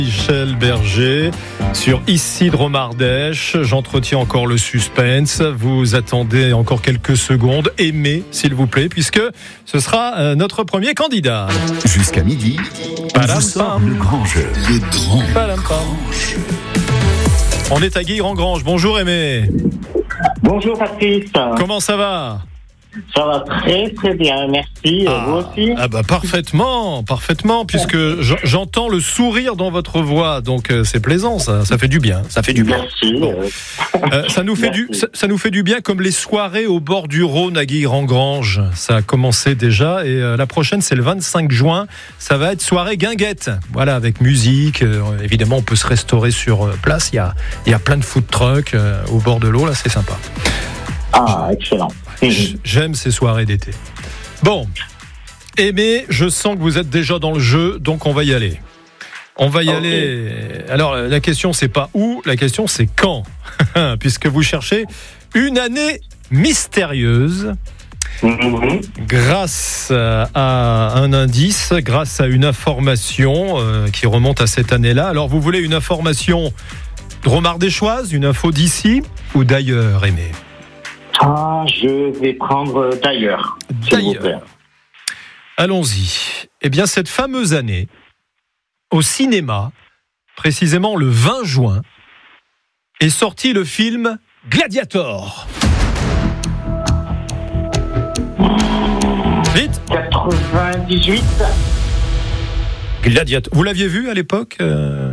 Michel Berger sur Ici Dromardèche. J'entretiens encore le suspense. Vous attendez encore quelques secondes. Aimez, s'il vous plaît, puisque ce sera notre premier candidat. Jusqu'à midi, on vous sort le grand jeu. Le grand jeu. On est à Guilherand-Granges. Bonjour Aimé. Bonjour Patrice. Comment ça va ? Ça va très très bien, merci. Vous aussi ? Parfaitement, puisque j'entends le sourire dans votre voix, donc c'est plaisant, ça fait du bien. Merci. Bon. Ça nous fait du bien, comme les soirées au bord du Rhône à Guilherand-Granges. Ça a commencé déjà, et la prochaine c'est le 25 juin. Ça va être soirée guinguette, voilà, avec musique. Évidemment, on peut se restaurer sur place. Il y a plein de food trucks au bord de l'eau, là, c'est sympa. Ah, excellent. J'aime ces soirées d'été. Bon, Aimé, je sens que vous êtes déjà dans le jeu, donc on va y aller. Aller. Alors, la question, c'est pas où, la question, c'est quand. Puisque vous cherchez une année mystérieuse. Grâce à un indice, grâce à une information qui remonte à cette année-là. Alors, vous voulez une information dromardéchoise, une info d'ici ou d'ailleurs, Aimé ? Je vais prendre d'ailleurs. Allons-y. Eh bien, cette fameuse année, au cinéma, précisément le 20 juin, est sorti le film Gladiator. Vite. 98. Gladiator. Vous l'aviez vu à l'époque, Gladiator ?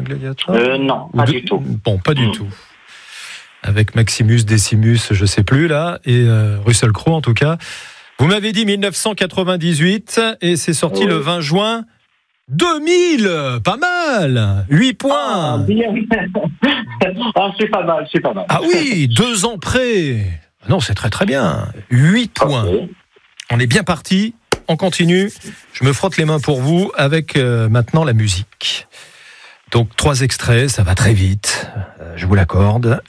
Non, pas du tout. Bon, pas du tout. Avec Maximus Decimus, je sais plus là, et Russell Crowe en tout cas. Vous m'avez dit 1998 et c'est sorti le 20 juin 2000. Pas mal. 8 points. Bien. C'est pas mal. Ah oui, 2 ans près. Non, c'est très très bien. 8 points. On est bien parti. On continue. Je me frotte les mains pour vous avec maintenant la musique. Donc 3 extraits, ça va très vite. Je vous l'accorde.